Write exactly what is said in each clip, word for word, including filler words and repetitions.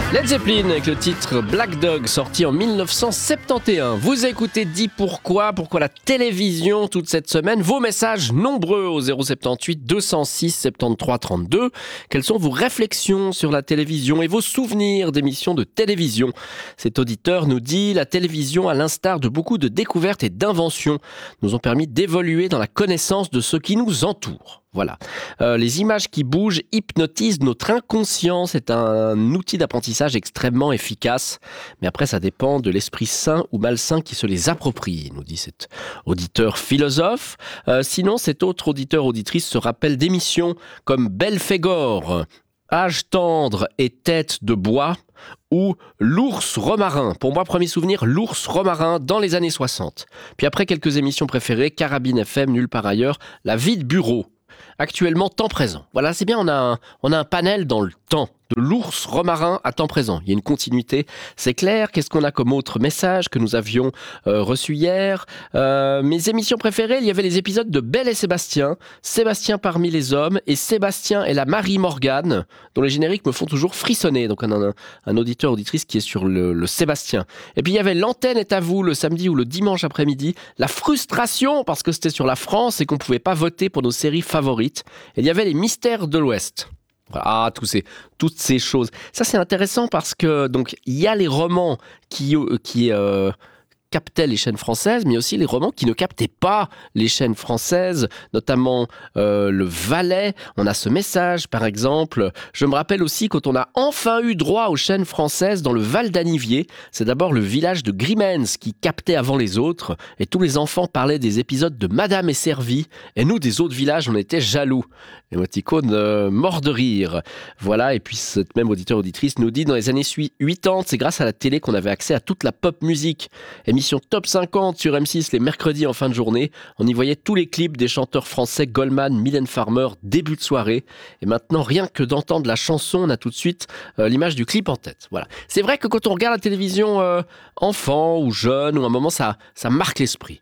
Led Zeppelin avec le titre Black Dog sorti en dix-neuf cent soixante et onze. Vous écoutez Dis pourquoi, pourquoi la télévision toute cette semaine. Vos messages nombreux au zéro soixante-dix-huit deux cent six soixante-treize trente-deux. Quelles sont vos réflexions sur la télévision et vos souvenirs d'émissions de télévision? Cet auditeur nous dit: la télévision, à l'instar de beaucoup de découvertes et d'inventions, nous ont permis d'évoluer dans la connaissance de ce qui nous entoure. Voilà. Euh, les images qui bougent hypnotisent notre inconscient. C'est un outil d'apprentissage extrêmement efficace. Mais après, ça dépend de l'esprit sain ou malsain qui se les approprie, nous dit cet auditeur philosophe. Euh, sinon, cet autre auditeur-auditrice se rappelle d'émissions comme Belphégor, Âge tendre et tête de bois, ou l'ours romarin. Pour moi, premier souvenir, l'ours romarin dans les années soixante. Puis après, quelques émissions préférées, Carabine F M, Nulle part ailleurs, La vie de bureau. Actuellement, temps présent. Voilà, c'est bien, on a un, on a un panel dans le temps, de l'ours romarin à temps présent. Il y a une continuité, c'est clair. Qu'est-ce qu'on a comme autre message que nous avions euh, reçu hier? euh, Mes émissions préférées, il y avait les épisodes de Belle et Sébastien, Sébastien parmi les hommes, et Sébastien et la Marie Morgane, dont les génériques me font toujours frissonner. Donc on a un, un auditeur, auditrice qui est sur le, le Sébastien. Et puis il y avait L'antenne est à vous, le samedi ou le dimanche après-midi. La frustration, parce que c'était sur la France et qu'on ne pouvait pas voter pour nos séries favorites. Et il y avait les Mystères de l'Ouest. Ah, tous ces, toutes ces choses. Ça, c'est intéressant parce que donc il y a les romans qui, qui euh, captaient les chaînes françaises, mais aussi les romans qui ne captaient pas les chaînes françaises, notamment euh, Le Valais. On a ce message, par exemple. Je me rappelle aussi quand on a enfin eu droit aux chaînes françaises dans le Val d'Anniviers. C'est d'abord le village de Grimens qui captait avant les autres, et tous les enfants parlaient des épisodes de Madame est servie, et nous, des autres villages, on était jaloux. Émoticône euh, mort de rire. Voilà, et puis cette même auditeur-auditrice nous dit: dans les années quatre-vingt-dix, c'est grâce à la télé qu'on avait accès à toute la pop musique. Émission Top cinquante sur M six les mercredis en fin de journée. On y voyait tous les clips des chanteurs français Goldman, Mylène Farmer, début de soirée. Et maintenant, rien que d'entendre la chanson, on a tout de suite euh, l'image du clip en tête. Voilà. C'est vrai que quand on regarde la télévision euh, enfant ou jeune, ou à un moment, ça, ça marque l'esprit.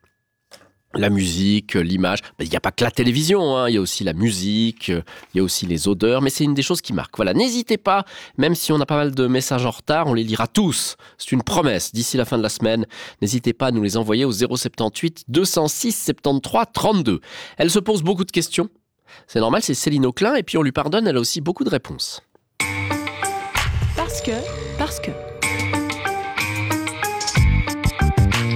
La musique, l'image, il n'y a pas que la télévision, hein. Il y a aussi la musique, il y a aussi les odeurs, mais c'est une des choses qui marquent. Voilà, n'hésitez pas, même si on a pas mal de messages en retard, on les lira tous. C'est une promesse, d'ici la fin de la semaine. N'hésitez pas à nous les envoyer au zéro soixante-dix-huit deux cent six soixante-treize trente-deux. Elle se pose beaucoup de questions. C'est normal, c'est Céline Auclin, et puis on lui pardonne, elle a aussi beaucoup de réponses. Parce que, parce que... Pourquoi ?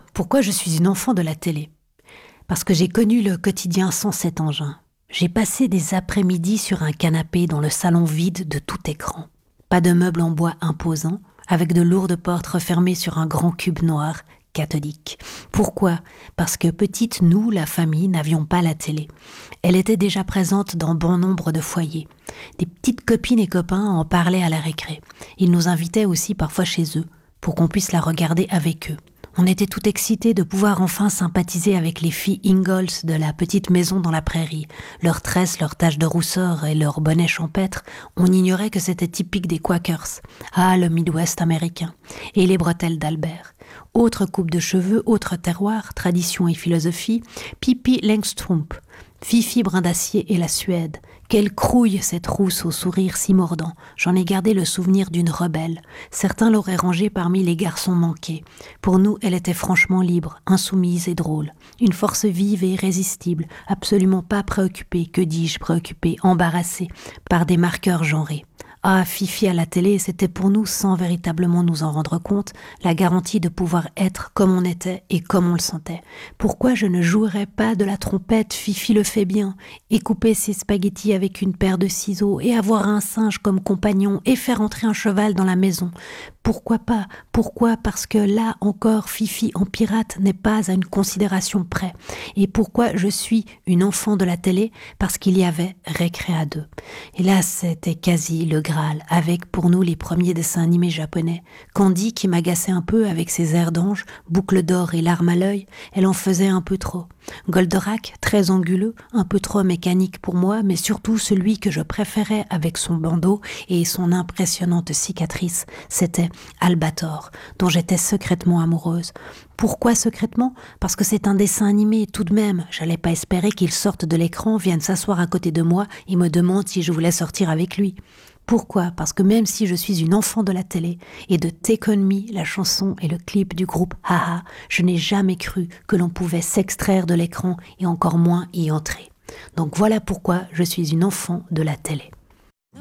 Pourquoi je suis une enfant de la télé ? Parce que j'ai connu le quotidien sans cet engin. J'ai passé des après-midi sur un canapé dans le salon vide de tout écran. Pas de meubles en bois imposants, avec de lourdes portes refermées sur un grand cube noir, catholique. Pourquoi ? Parce que petite, nous, la famille, n'avions pas la télé. Elle était déjà présente dans bon nombre de foyers. Des petites copines et copains en parlaient à la récré. Ils nous invitaient aussi parfois chez eux, pour qu'on puisse la regarder avec eux. On était tout excités de pouvoir enfin sympathiser avec les filles Ingalls de la petite maison dans la prairie. Leurs tresses, leurs taches de rousseur et leurs bonnets champêtres, on ignorait que c'était typique des Quakers. Ah, le Midwest américain. Et les bretelles d'Albert. Autre coupe de cheveux, autre terroir, tradition et philosophie, Pippi Langstrumpf, Fifi Brin d'Acier et la Suède. Quelle crouille cette rousse au sourire si mordant. J'en ai gardé le souvenir d'une rebelle. Certains l'auraient rangée parmi les garçons manqués. Pour nous, elle était franchement libre, insoumise et drôle. Une force vive et irrésistible, absolument pas préoccupée, que dis-je, préoccupée, embarrassée, par des marqueurs genrés. Ah, Fifi à la télé, c'était pour nous, sans véritablement nous en rendre compte, la garantie de pouvoir être comme on était et comme on le sentait. Pourquoi je ne jouerais pas de la trompette, Fifi le fait bien, et couper ses spaghettis avec une paire de ciseaux, et avoir un singe comme compagnon, et faire entrer un cheval dans la maison? Pourquoi pas? Pourquoi? Parce que là encore, Fifi en pirate n'est pas à une considération près. Et pourquoi je suis une enfant de la télé? Parce qu'il y avait Récré à deux. Et là, c'était quasi le Graal, avec pour nous les premiers dessins animés japonais. Candy qui m'agaçait un peu avec ses airs d'ange, boucles d'or et larmes à l'œil, elle en faisait un peu trop. Goldorak, très anguleux, un peu trop mécanique pour moi, mais surtout celui que je préférais avec son bandeau et son impressionnante cicatrice, c'était Albator, dont j'étais secrètement amoureuse. Pourquoi secrètement ? Parce que c'est un dessin animé, tout de même. J'allais pas espérer qu'il sorte de l'écran, vienne s'asseoir à côté de moi et me demande si je voulais sortir avec lui. Pourquoi ? Parce que même si je suis une enfant de la télé et de Take On Me, la chanson et le clip du groupe Haha, je n'ai jamais cru que l'on pouvait s'extraire de l'écran et encore moins y entrer. Donc voilà pourquoi je suis une enfant de la télé.